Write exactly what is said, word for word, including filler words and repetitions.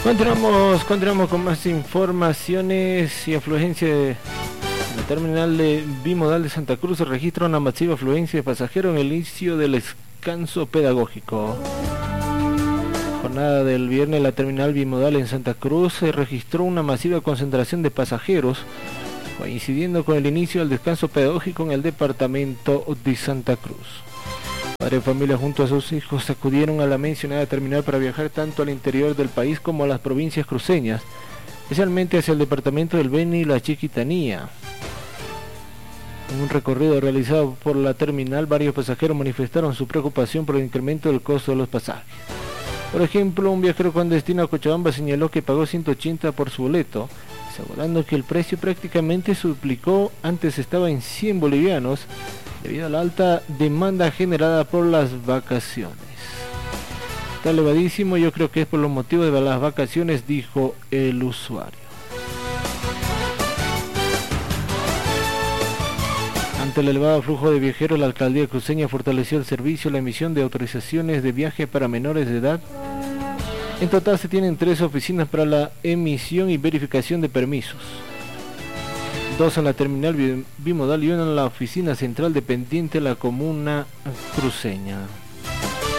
Continuamos, continuamos con más informaciones y afluencia de la terminal de bimodal de Santa Cruz. Se registra una masiva afluencia de pasajeros en el inicio del descanso pedagógico. Jornada del viernes, la terminal bimodal en Santa Cruz se registró una masiva concentración de pasajeros, coincidiendo con el inicio del descanso pedagógico en el departamento de Santa Cruz. Padres de familia junto a sus hijos acudieron a la mencionada terminal para viajar tanto al interior del país como a las provincias cruceñas, especialmente hacia el departamento del Beni y la Chiquitanía. En un recorrido realizado por la terminal, varios pasajeros manifestaron su preocupación por el incremento del costo de los pasajes. Por ejemplo, un viajero con destino a Cochabamba señaló que pagó ciento ochenta por su boleto, asegurando que el precio prácticamente se duplicó. Antes estaba en cien bolivianos, debido a la alta demanda generada por las vacaciones. Está elevadísimo, yo creo que es por los motivos de las vacaciones, dijo el usuario. Ante el elevado flujo de viajeros, la alcaldía cruceña fortaleció el servicio de la emisión de autorizaciones de viaje para menores de edad. En total se tienen tres oficinas para la emisión y verificación de permisos. Dos en la terminal bimodal y una en la oficina central dependiente de la comuna cruceña.